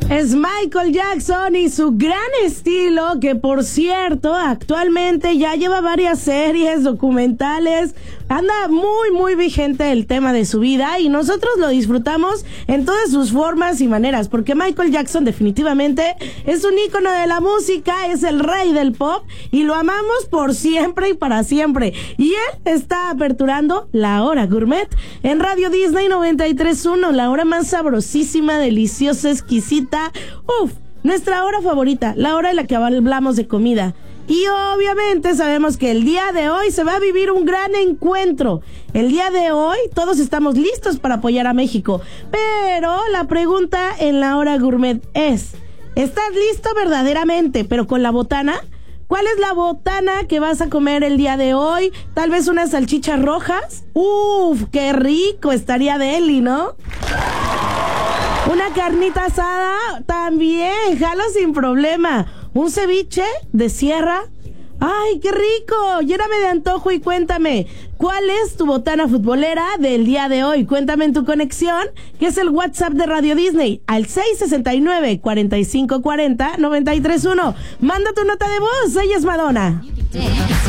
Es Michael Jackson y su gran estilo, que por cierto, actualmente ya lleva varias series, documentales, anda muy vigente el tema de su vida y nosotros lo disfrutamos en todas sus formas y maneras, porque Michael Jackson definitivamente es un ícono de la música, es el rey del pop y lo amamos por siempre y para siempre. Y él está aperturando La Hora Gourmet en Radio Disney 93.1, la hora más sabrosísima, deliciosa, exquisita. Nuestra hora favorita, la hora en la que hablamos de comida. Y obviamente sabemos que el día de hoy se va a vivir un gran encuentro. El día de hoy todos estamos listos para apoyar a México. Pero la pregunta en La Hora Gourmet es: ¿estás listo verdaderamente, pero con la botana? ¿Cuál es la botana que vas a comer el día de hoy? ¿Tal vez unas salchichas rojas? ¡Qué rico! Estaría deli, ¿no? Una carnita asada también, jalo sin problema. Un ceviche de sierra. ¡Ay, qué rico! Lléname de antojo y cuéntame, ¿cuál es tu botana futbolera del día de hoy? Cuéntame en tu conexión, que es el WhatsApp de Radio Disney, al 669-4540-931. Manda tu nota de voz, ella es Madonna.